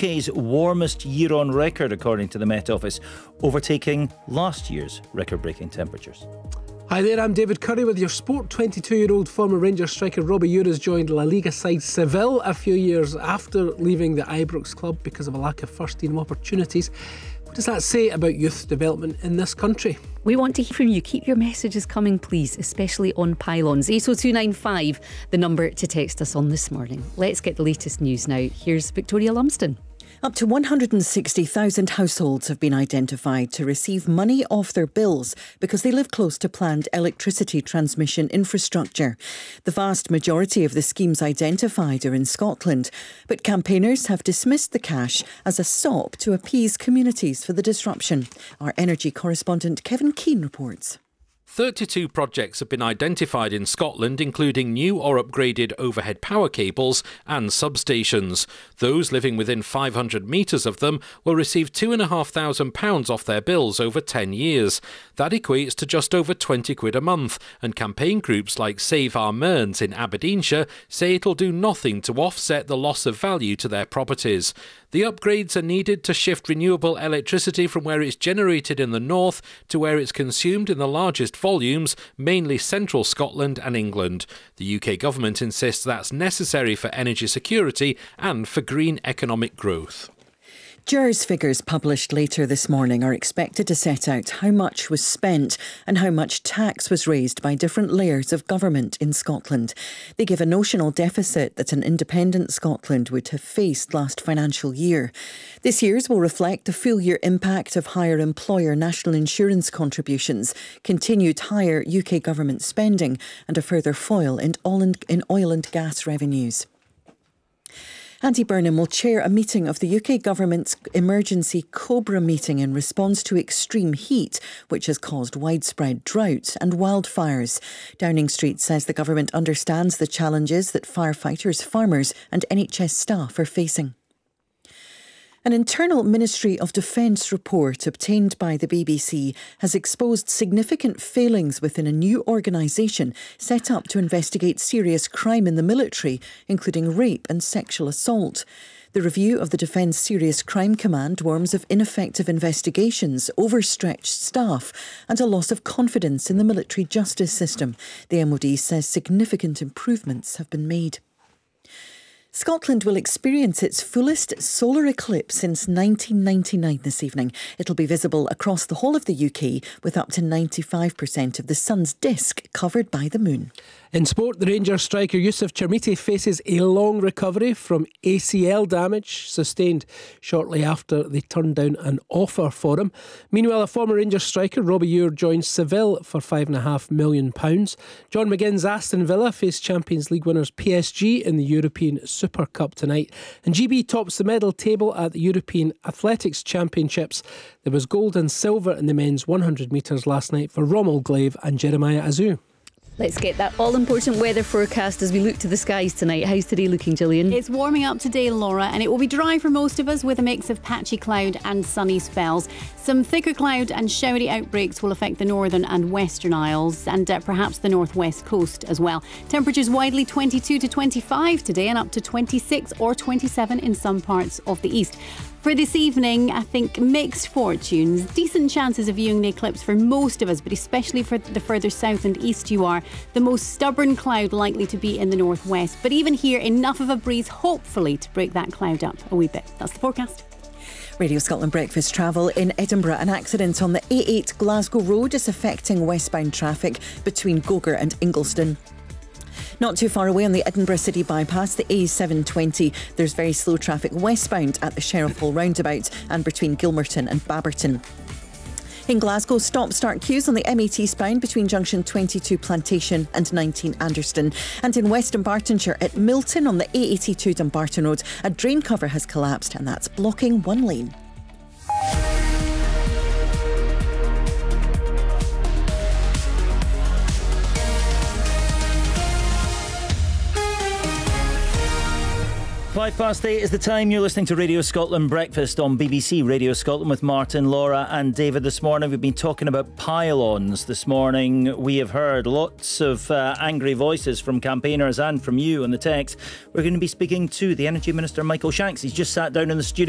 UK's warmest year on record, according to the Met Office, overtaking last year's record-breaking temperatures. Hi there, I'm David Curry with your sport. 22-year-old former Rangers striker Robbie Ure has joined La Liga side Seville a few years after leaving the Ibrox club because of a lack of first-team opportunities. What does that say about youth development in this country? We want to hear from you. Keep your messages coming, please, especially on pylons. 80295, the number to text us on this morning. Let's get the latest news now. Here's Victoria Lumsden. Up to 160,000 households have been identified to receive money off their bills because they live close to planned electricity transmission infrastructure. The vast majority of the schemes identified are in Scotland, but campaigners have dismissed the cash as a sop to appease communities for the disruption. Our energy correspondent Kevin Keane reports. 32 projects have been identified in Scotland, including new or upgraded overhead power cables and substations. Those living within 500 metres of them will receive £2,500 off their bills over 10 years. That equates to just over £20 a month, and campaign groups like Save Our Mearns in Aberdeenshire say it'll do nothing to offset the loss of value to their properties. The upgrades are needed to shift renewable electricity from where it's generated in the north to where it's consumed in the largest volumes, mainly central Scotland and England. The UK government insists that's necessary for energy security and for green economic growth. GERS figures published later this morning are expected to set out how much was spent and how much tax was raised by different layers of government in Scotland. They give a notional deficit that an independent Scotland would have faced last financial year. This year's will reflect the full year impact of higher employer national insurance contributions, continued higher UK government spending and a further fall in oil and gas revenues. Andy Burnham will chair a meeting of the UK government's emergency COBRA meeting in response to extreme heat, which has caused widespread drought and wildfires. Downing Street says the government understands the challenges that firefighters, farmers and NHS staff are facing. An internal Ministry of Defence report obtained by the BBC has exposed significant failings within a new organisation set up to investigate serious crime in the military, including rape and sexual assault. The review of the Defence Serious Crime Command warns of ineffective investigations, overstretched staff and a loss of confidence in the military justice system. The MOD says significant improvements have been made. Scotland will experience its fullest solar eclipse since 1999 this evening. It'll be visible across the whole of the UK, with up to 95% of the sun's disk covered by the moon. In sport, the Rangers striker Yusuf Chermiti faces a long recovery from ACL damage sustained shortly after they turned down an offer for him. Meanwhile, a former Rangers striker, Robbie Ure, joins Seville for £5.5 million. John McGinn's Aston Villa face Champions League winners PSG in the European Super Cup tonight. And GB tops the medal table at the European Athletics Championships. There was gold and silver in the men's 100 metres last night for Rommel Glaive and Jeremiah Azu. Let's get that all-important weather forecast as we look to the skies tonight. How's today looking, Gillian? It's warming up today, Laura, and it will be dry for most of us with a mix of patchy cloud and sunny spells. Some thicker cloud and showery outbreaks will affect the northern and western Isles and perhaps the northwest coast as well. Temperatures widely 22 to 25 today and up to 26 or 27 in some parts of the east. For this evening, I think mixed fortunes, decent chances of viewing the eclipse for most of us, but especially for the further south and east you are. The most stubborn cloud likely to be in the northwest, but even here, enough of a breeze, hopefully, to break that cloud up a wee bit. That's the forecast. Radio Scotland Breakfast travel in Edinburgh. An accident on the A8 Glasgow Road is affecting westbound traffic between Gogar and Ingliston. Not too far away on the Edinburgh City bypass, the A720, there's very slow traffic westbound at the Sheriff Hall roundabout and between Gilmerton and Babberton. In Glasgow, stop-start queues on the M8 eastbound between junction 22 Plantation and 19 Anderston. And in West Dumbartonshire at Milton on the A82 Dumbarton Road, a drain cover has collapsed and that's blocking one lane. Five past 8 is the time. You're listening to Radio Scotland Breakfast on BBC Radio Scotland with Martin, Laura and David. This morning we've been talking about pylons. This morning we have heard lots of angry voices from campaigners and from you on the text. We're going to be speaking to the Energy Minister Michael Shanks. He's just sat down in the studio.